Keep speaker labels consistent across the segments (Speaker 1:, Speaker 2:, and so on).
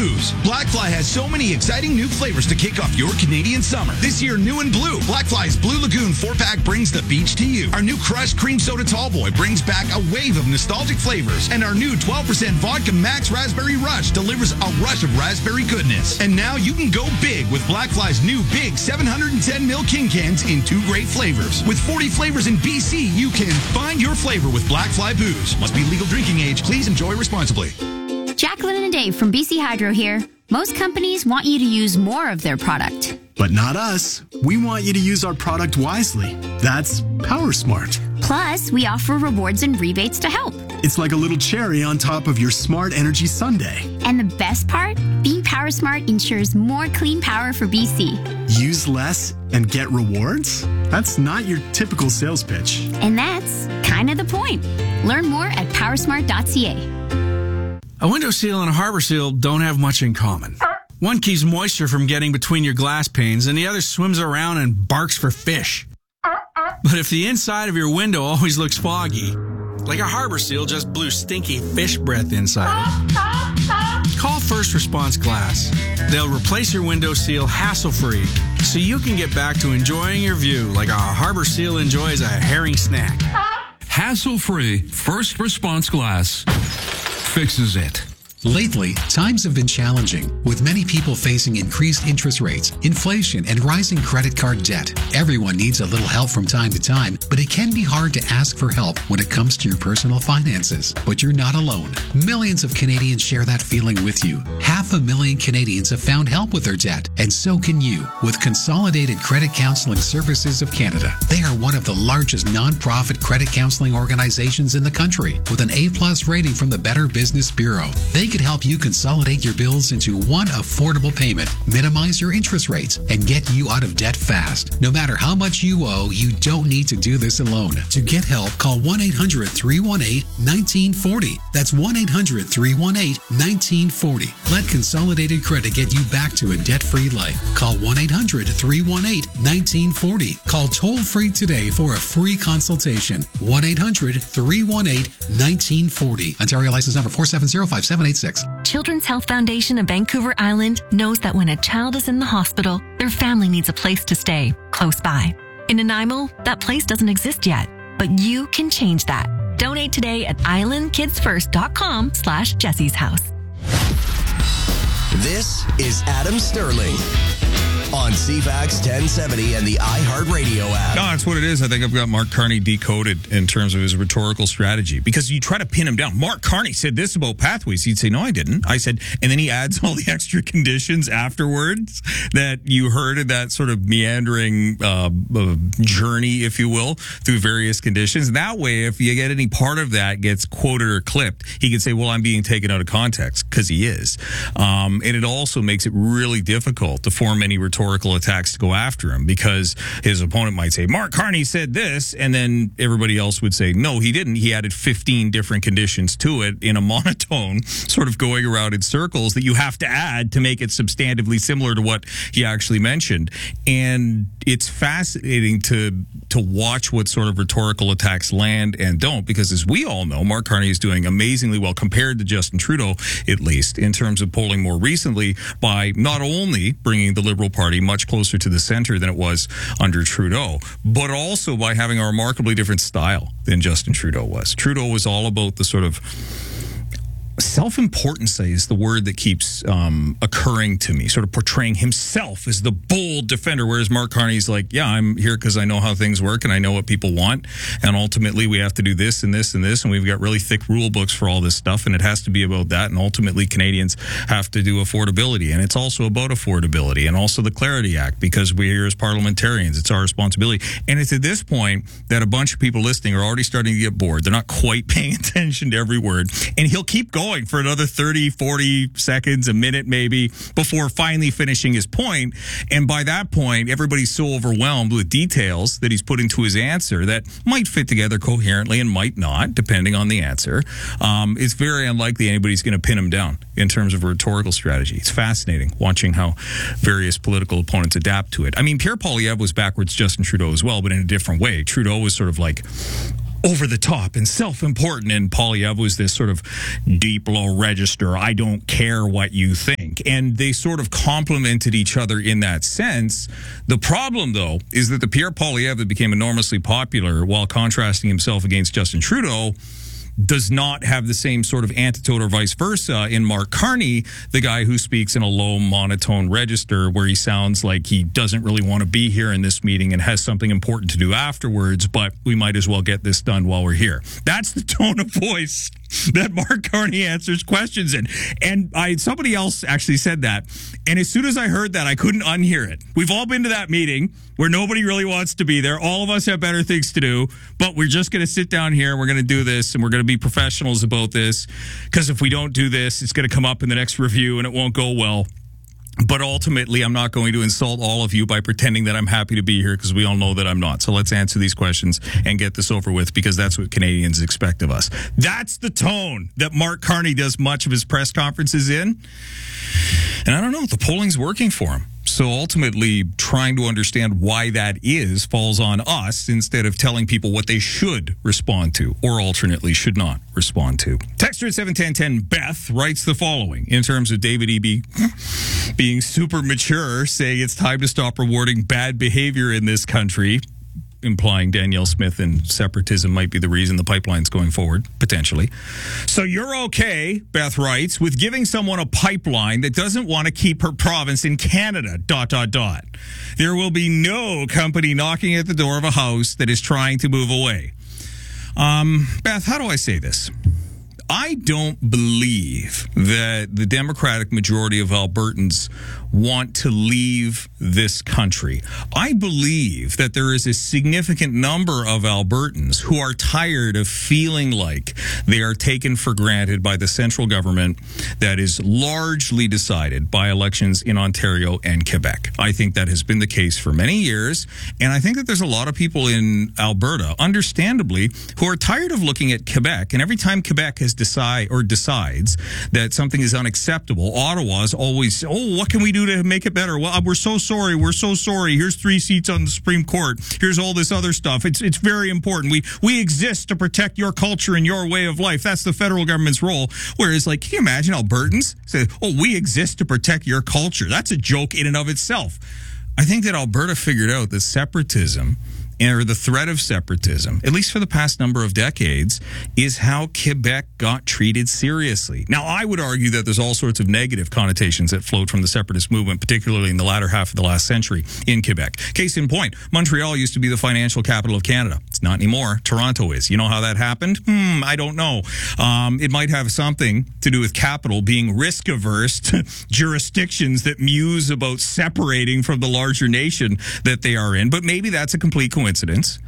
Speaker 1: Booze. Blackfly has so many exciting new flavors to kick off your Canadian summer. This year, new and blue, Blackfly's Blue Lagoon 4-pack brings the beach to you. Our new Crushed Cream Soda Tallboy brings back a wave of nostalgic flavors. And our new 12% Vodka Max Raspberry Rush delivers a rush of raspberry goodness. And now you can go big with Blackfly's new big 710ml King Cans in 2 great flavors. With 40 flavors in BC, you can find your flavor with Blackfly Booze. Must be legal drinking age. Please enjoy responsibly.
Speaker 2: Jacqueline and Dave from BC Hydro here. Most companies want you to use more of their product.
Speaker 3: But not us. We want you to use our product wisely. That's PowerSmart.
Speaker 2: Plus, we offer rewards and rebates to help.
Speaker 3: It's like a little cherry on top of your smart energy sundae.
Speaker 2: And the best part? Being PowerSmart ensures more clean power for BC.
Speaker 3: Use less and get rewards? That's not your typical sales pitch.
Speaker 2: And that's kind of the point. Learn more at powersmart.ca.
Speaker 4: A window seal and a harbor seal don't have much in common. One keeps moisture from getting between your glass panes, and the other swims around and barks for fish. But if the inside of your window always looks foggy, like a harbor seal just blew stinky fish breath inside it, call First Response Glass. They'll replace your window seal hassle-free, so you can get back to enjoying your view like a harbor seal enjoys a herring snack.
Speaker 5: Hassle-free First Response Glass fixes it.
Speaker 6: Lately, times have been challenging, with many people facing increased interest rates, inflation, and rising credit card debt. Everyone needs a little help from time to time, but it can be hard to ask for help when it comes to your personal finances. But you're not alone. Millions of Canadians share that feeling with you. 500,000 Canadians have found help with their debt, and so can you with Consolidated Credit Counseling Services of Canada. They are one of the largest non-profit credit counseling organizations in the country, with an A+ rating from the Better Business Bureau. They can help you consolidate your bills into one affordable payment, minimize your interest rates, and get you out of debt fast. No matter how much you owe, you don't need to do this alone. To get help, call 1-800-318-1940. That's 1-800-318-1940. Let Consolidated Credit get you back to a debt-free life. Call 1-800-318-1940. Call toll-free today for a free consultation. 1-800-318-1940. Ontario license number 4705786.
Speaker 7: Children's Health Foundation of Vancouver Island knows that when a child is in the hospital, their family needs a place to stay close by. In Nanaimo, that place doesn't exist yet, but you can change that. Donate today at islandkidsfirst.com/Jessie's House.
Speaker 8: This is Adam Sterling on CFAX 1070 and the iHeartRadio app.
Speaker 9: No, that's what it is. I think I've got Mark Carney decoded in terms of his rhetorical strategy, because you try to pin him down. Mark Carney said this about pathways. He'd say, no, I didn't. I said, and then he adds all the extra conditions afterwards that you heard in that sort of meandering journey, if you will, through various conditions. That way, if you get any part of that gets quoted or clipped, he can say, well, I'm being taken out of context, because he is. And it also makes it really difficult to form any rhetorical attacks to go after him, because his opponent might say, Mark Carney said this, and then everybody else would say, no, he didn't. He added 15 different conditions to it in a monotone, sort of going around in circles that you have to add to make it substantively similar to what he actually mentioned. And it's fascinating to watch what sort of rhetorical attacks land and don't, because as we all know, Mark Carney is doing amazingly well compared to Justin Trudeau, at least in terms of polling more recently, by not only bringing the Liberal Party much closer to the center than it was under Trudeau, but also by having a remarkably different style than Justin Trudeau was. Trudeau was all about the sort of self-importance is the word that keeps occurring to me, sort of portraying himself as the bold defender, whereas Mark Carney's like, yeah, I'm here because I know how things work and I know what people want, and ultimately we have to do this and this and this, and we've got really thick rule books for all this stuff, and it has to be about that, and ultimately Canadians have to do affordability, and it's also about affordability, and also the Clarity Act, because we are as parliamentarians, it's our responsibility. And it's at this point that a bunch of people listening are already starting to get bored. They're not quite paying attention to every word, and he'll keep going for another 30, 40 seconds, a minute maybe, before finally finishing his point. And by that point, everybody's so overwhelmed with details that he's put into his answer that might fit together coherently and might not, depending on the answer. It's very unlikely anybody's going to pin him down in terms of a rhetorical strategy. It's fascinating watching how various political opponents adapt to it. I mean, Pierre Poilievre was backwards Justin Trudeau as well, but in a different way. Trudeau was sort of like over the top and self-important, and Poilievre was this sort of deep, low register, I don't care what you think. and they sort of complemented each other in that sense. The problem, though, is that the Pierre Poilievre that became enormously popular while contrasting himself against Justin Trudeau does not have the same sort of antidote or vice versa in Mark Carney, the guy who speaks in a low monotone register where he sounds like he doesn't really want to be here in this meeting and has something important to do afterwards, but we might as well get this done while we're here. That's the tone of voice that Mark Carney answers questions in. And somebody else actually said that. And as soon as I heard that, I couldn't unhear it. We've all been to that meeting where nobody really wants to be there. All of us have better things to do, but we're just going to sit down here. We're going to do this, and we're going to be professionals about this, because if we don't do this, it's going to come up in the next review and it won't go well. But ultimately, I'm not going to insult all of you by pretending that I'm happy to be here, because we all know that I'm not. So let's answer these questions and get this over with, because that's what Canadians expect of us. That's the tone that Mark Carney does much of his press conferences in. And I don't know, the polling's working for him. So ultimately, trying to understand why that is falls on us instead of telling people what they should respond to, or alternately should not respond to. Texter at 71010 Beth writes the following in terms of David Eby being super mature, saying it's time to stop rewarding bad behavior in this country, implying Danielle Smith and separatism might be the reason the pipeline's going forward, potentially. So you're okay, Beth writes, with giving someone a pipeline that doesn't want to keep her province in Canada, ... There will be no company knocking at the door of a house that is trying to move away. Beth, how do I say this? I don't believe that the Democratic majority of Albertans want to leave this country. I believe that there is a significant number of Albertans who are tired of feeling like they are taken for granted by the central government that is largely decided by elections in Ontario and Quebec. I think that has been the case for many years, and I think that there's a lot of people in Alberta, understandably, who are tired of looking at Quebec, and every time Quebec has decides that something is unacceptable, Ottawa's always, what can we do to make it better? Well, we're so sorry. Here's 3 seats on the Supreme Court. Here's all this other stuff. It's very important. We exist to protect your culture and your way of life. That's the federal government's role. Whereas, can you imagine Albertans say, we exist to protect your culture? That's a joke in and of itself. I think that Alberta figured out that separatism, or the threat of separatism, at least for the past number of decades, is how Quebec got treated seriously. Now, I would argue that there's all sorts of negative connotations that flowed from the separatist movement, particularly in the latter half of the last century in Quebec. Case in point, Montreal used to be the financial capital of Canada. It's not anymore. Toronto is. You know how that happened? I don't know. It might have something to do with capital being risk-averse jurisdictions that muse about separating from the larger nation that they are in, but maybe that's a complete coincidence.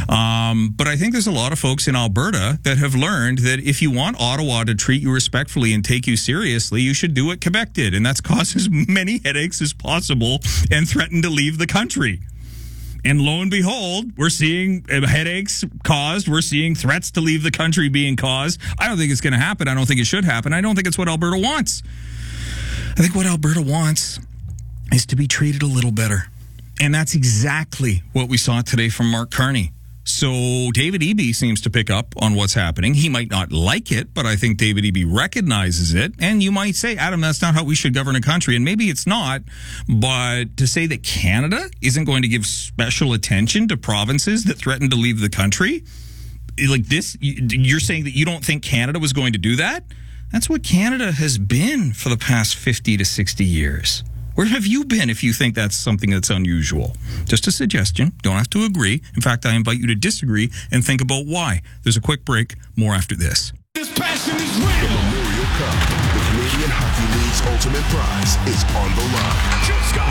Speaker 9: But I think there's a lot of folks in Alberta that have learned that if you want Ottawa to treat you respectfully and take you seriously, you should do what Quebec did, and that's cause as many headaches as possible and threaten to leave the country. And lo and behold, we're seeing headaches caused. We're seeing threats to leave the country being caused. I don't think it's going to happen. I don't think it should happen. I don't think it's what Alberta wants. I think what Alberta wants is to be treated a little better. And that's exactly what we saw today from Mark Carney. So David Eby seems to pick up on what's happening. He might not like it, but I think David Eby recognizes it. And you might say, Adam, that's not how we should govern a country. And maybe it's not. But to say that Canada isn't going to give special attention to provinces that threaten to leave the country, like this, you're saying that you don't think Canada was going to do that? That's what Canada has been for the past 50 to 60 years. Where have you been if you think that's something that's unusual? Just a suggestion. Don't have to agree. In fact, I invite you to disagree and think about why. There's a quick break. More after this.
Speaker 10: This passion is real. The Memorial Cup, the Canadian Hockey League's ultimate prize, is on the line.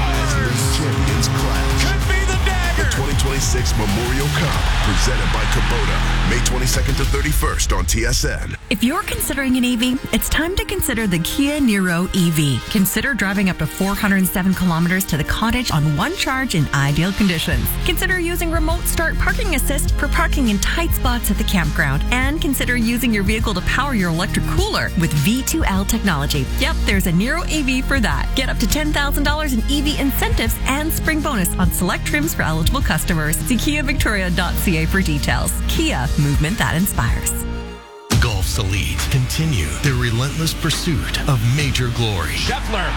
Speaker 10: As champions clash. Could be the dagger. The 2026 Memorial Cup, presented by Kubota, May 22nd to 31st on TSN.
Speaker 7: If you're considering an EV, it's time to consider the Kia Niro EV. Consider driving up to 407 kilometers to the cottage on one charge in ideal conditions. Consider using remote start parking assist for parking in tight spots at the campground. And consider using your vehicle to power your electric cooler with V2L technology. Yep, there's a Niro EV for that. Get up to $10,000 in EV incentives and spring bonus on select trims for eligible customers. See KiaVictoria.ca for details. Kia, movement that inspires.
Speaker 11: Golf's elite continue their relentless pursuit of major glory.
Speaker 12: Scheffler